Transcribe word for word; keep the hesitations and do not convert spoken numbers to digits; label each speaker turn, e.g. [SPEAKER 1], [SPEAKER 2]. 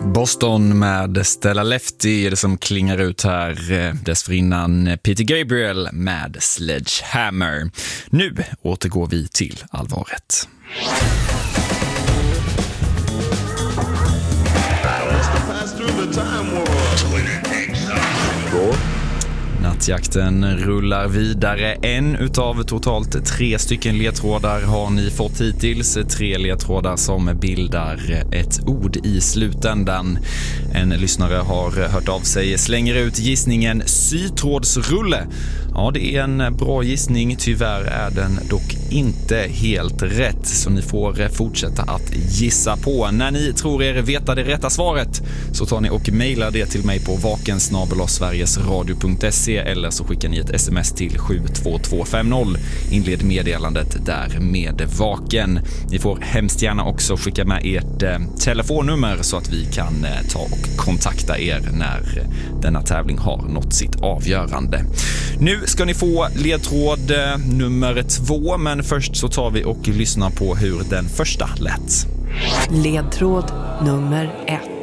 [SPEAKER 1] Boston med Stella Lefty är det som klingar ut här. Dessförinnan Peter Gabriel med Sledgehammer. Nu återgår vi till allvaret. Nattjakten rullar vidare. En utav totalt tre stycken ledtrådar har ni fått hittills. Tre ledtrådar som bildar ett ord i slutändan. En lyssnare har hört av sig, slänger ut gissningen sytrådsrulle. Ja, det är en bra gissning. Tyvärr är den dock inte helt rätt, så ni får fortsätta att gissa på. När ni tror er veta det rätta svaret så tar ni och mejlar det till mig på vaken snabel-a sverigesradio punkt se eller så skickar ni ett sms till sju två två fem noll. Inled meddelandet där med vaken. Ni får hemskt gärna också skicka med ert eh, telefonnummer så att vi kan eh, ta och kontakta er när eh, denna tävling har nått sitt avgörande. Nu ska ni få ledtråd eh, nummer två, men först så tar vi och lyssnar på hur den första lät.
[SPEAKER 2] Ledtråd nummer ett.